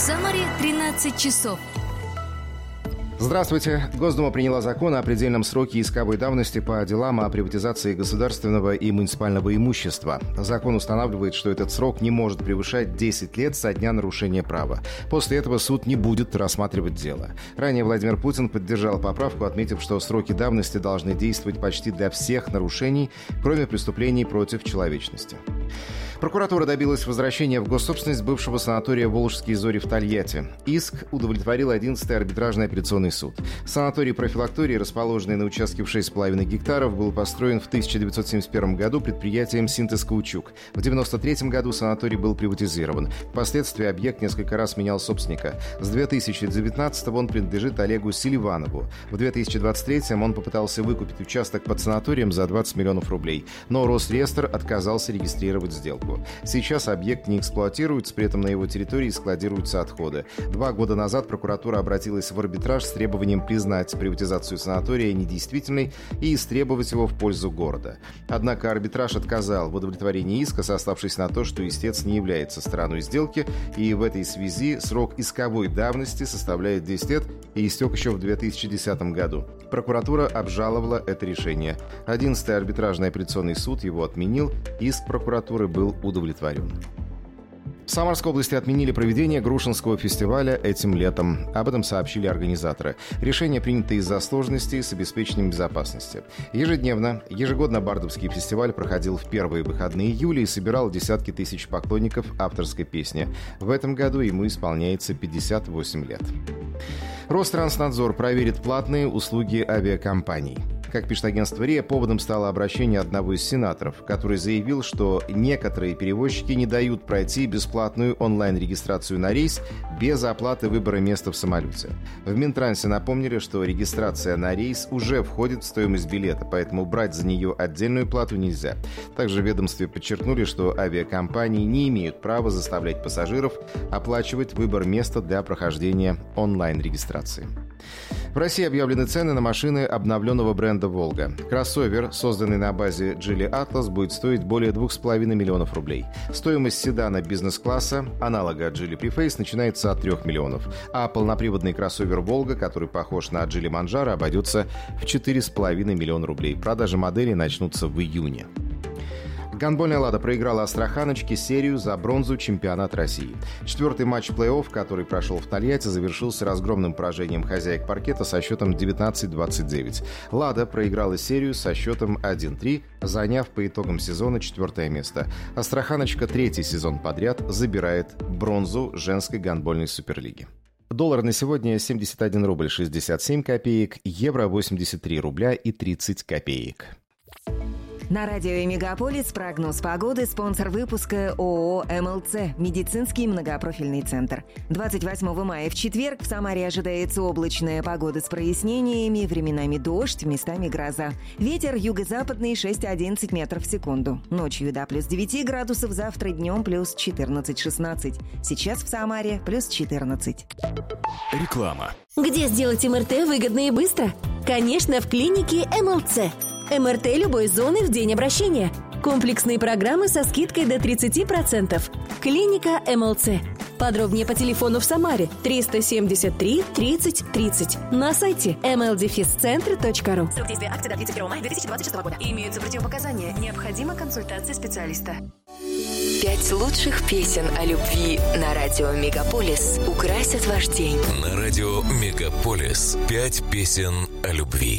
Самаре 13 часов. Здравствуйте. Госдума приняла закон о предельном сроке исковой давности по делам о приватизации государственного и муниципального имущества. Закон устанавливает, что этот срок не может превышать 10 лет со дня нарушения права. После этого суд не будет рассматривать дело. Ранее Владимир Путин поддержал поправку, отметив, что сроки давности должны действовать почти для всех нарушений, кроме преступлений против человечности. Прокуратура добилась возвращения в госсобственность бывшего санатория «Волжские зори» в Тольятти. Иск удовлетворил 11-й арбитражный апелляционный суд. Санаторий-профилакторий, расположенный на участке в 6,5 гектаров, был построен в 1971 году предприятием «Синтез Каучук». В 1993 году санаторий был приватизирован. Впоследствии объект несколько раз менял собственника. С 2019 он принадлежит Олегу Селиванову. В 2023 он попытался выкупить участок под санаторием за 20 миллионов рублей. Но Росреестр отказался регистрировать сделку. Сейчас объект не эксплуатируется, при этом на его территории складируются отходы. 2 года назад прокуратура обратилась в арбитраж с требованием признать приватизацию санатория недействительной и истребовать его в пользу города. Однако арбитраж отказал в удовлетворении иска, сославшись на то, что истец не является стороной сделки, и в этой связи срок исковой давности составляет 10 лет и истек еще в 2010 году. Прокуратура обжаловала это решение. 11-й арбитражный апелляционный суд его отменил, иск прокуратуры был удовлетворен. В Самарской области отменили проведение Грушинского фестиваля этим летом. Об этом сообщили организаторы. Решение принято из-за сложностей с обеспечением безопасности. Ежегодно Бардовский фестиваль проходил в первые выходные июля и собирал десятки тысяч поклонников авторской песни. В этом году ему исполняется 58 лет. Ространснадзор проверит платные услуги авиакомпаний. Как пишет агентство РИА, поводом стало обращение одного из сенаторов, который заявил, что некоторые перевозчики не дают пройти бесплатную онлайн-регистрацию на рейс без оплаты выбора места в самолете. В Минтрансе напомнили, что регистрация на рейс уже входит в стоимость билета, поэтому брать за нее отдельную плату нельзя. Также в ведомстве подчеркнули, что авиакомпании не имеют права заставлять пассажиров оплачивать выбор места для прохождения онлайн-регистрации. В России объявлены цены на машины обновленного бренда «Волга». Кроссовер, созданный на базе Geely Atlas, будет стоить более 2,5 миллионов рублей. Стоимость седана бизнес-класса, аналога Geely Preface, начинается от 3 миллионов. А полноприводный кроссовер «Волга», который похож на Geely Manjaro, обойдется в 4,5 миллиона рублей. Продажи модели начнутся в июне. Гандбольная «Лада» проиграла «Астраханочке» серию за бронзу чемпионата России. 4-й матч плей-офф, который прошел в Тольятти, завершился разгромным поражением хозяек паркета со счетом 19-29. «Лада» проиграла серию со счетом 1-3, заняв по итогам сезона 4-е место. «Астраханочка» 3-й сезон подряд забирает бронзу женской гандбольной суперлиги. Доллар на сегодня 71 рубль 67 копеек, евро 83 рубля и 30 копеек. На радио «Мегаполис» прогноз погоды, спонсор выпуска ООО «МЛЦ» – медицинский многопрофильный центр. 28 мая в четверг в Самаре ожидается облачная погода с прояснениями, временами дождь, местами гроза. Ветер юго-западный 6-11 метров в секунду. Ночью до плюс 9 градусов, завтра днем плюс 14-16. Сейчас в Самаре плюс 14. Реклама. Где сделать МРТ выгодно и быстро? Конечно, в клинике МЛЦ. МРТ любой зоны в день обращения. Комплексные программы со скидкой до 30%. Клиника МЛЦ. Подробнее по телефону в Самаре 373 30 30. На сайте mldefiscentr.ru. Срок действия акции до 31 мая 2026 года. Имеются противопоказания. Необходима консультация специалиста. 5 лучших песен о любви на радио «Мегаполис» украсят ваш день. На радио «Мегаполис» 5 песен о любви.